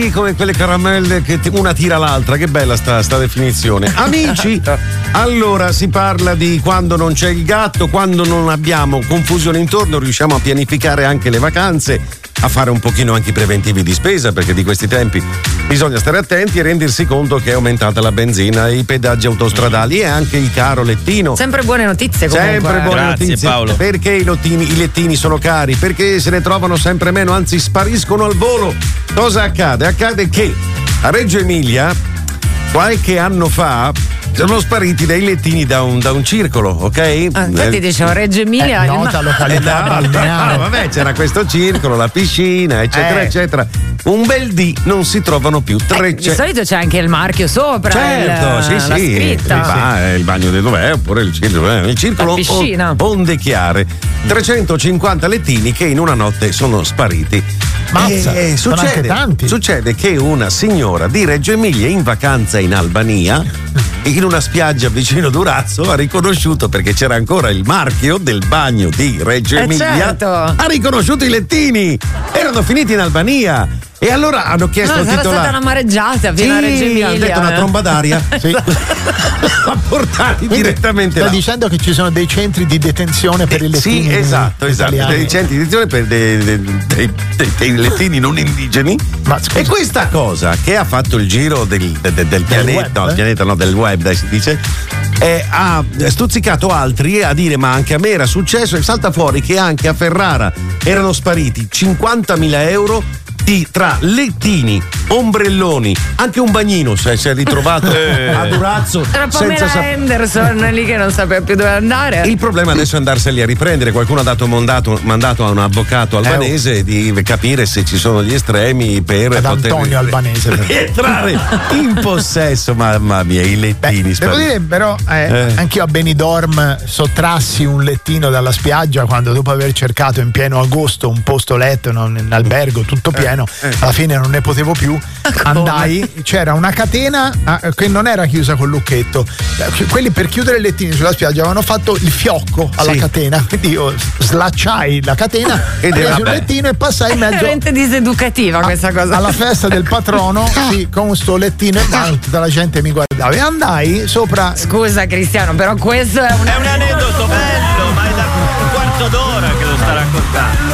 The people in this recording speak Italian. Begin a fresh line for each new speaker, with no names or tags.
come quelle caramelle che una tira l'altra, che bella sta definizione. Amici, allora si parla di quando non c'è il gatto, quando non abbiamo confusione intorno, riusciamo a pianificare anche le vacanze, a fare un pochino anche i preventivi di spesa, perché di questi tempi bisogna stare attenti e rendersi conto che è aumentata la benzina, i pedaggi autostradali e anche il caro lettino.
Sempre buone notizie comunque.
Sempre buone notizie.
Paolo.
Perché i lettini sono cari? Perché se ne trovano sempre meno, anzi spariscono al volo. Cosa accade? Accade che a Reggio Emilia qualche anno fa sono spariti dei lettini da un circolo, ok?
Infatti dicevo Reggio Emilia,
nota località balneare.
Vabbè, c'era questo circolo, la piscina, eccetera, eccetera. Un bel dì non si trovano più.
Di solito c'è anche il marchio sopra.
Certo,
la
sì.
scritta.
Il bagno di dov'è? Oppure il circolo
la piscina.
Onde chiare. 350 lettini che in una notte sono spariti.
Mazza, sono anche tanti.
Succede che una signora di Reggio Emilia in vacanza in Albania, in una spiaggia vicino Durazzo, ha riconosciuto, perché c'era ancora il marchio del bagno di Reggio Emilia,
certo.
ha riconosciuto i lettini, erano finiti in Albania. E allora hanno chiesto al titolare.
Sarà stata una mareggiata fino a Reggio Emilia.
Hanno detto una tromba d'aria. Sì. Ha portati direttamente là.
Stai dicendo che ci sono dei centri di detenzione per i lettini?
Sì, esatto. Dei centri di detenzione per dei lettini non indigeni. E questa cosa che ha fatto il giro del pianeta, del web, dai, si dice, ha stuzzicato altri a dire: ma anche a me era successo. E salta fuori che anche a Ferrara erano spariti 50.000 euro tra lettini, ombrelloni, anche un bagnino si è ritrovato a Durazzo.
Era Pamela Henderson lì che non sapeva più dove andare.
Il problema adesso è andarseli a riprendere. Qualcuno ha dato mandato a un avvocato albanese di capire se ci sono gli estremi per
ad Antonio Albanese
entrare in possesso. Mamma mia, i lettini.
Devo dire però anch'io a Benidorm sottrassi un lettino dalla spiaggia quando, dopo aver cercato in pieno agosto un posto letto in albergo tutto pieno, alla fine non ne potevo più. Andai, c'era una catena che non era chiusa col lucchetto. Quelli per chiudere i lettini sulla spiaggia avevano fatto il fiocco alla catena, quindi io slacciai la catena, presi un lettino e passai in mezzo.
Veramente diseducativa questa cosa.
Alla festa del patrono, con sto lettino e tutta la gente mi guardava e andai sopra.
Scusa Cristiano, però questo è un
aneddoto bello, ma è da un quarto d'ora che lo sta raccontando.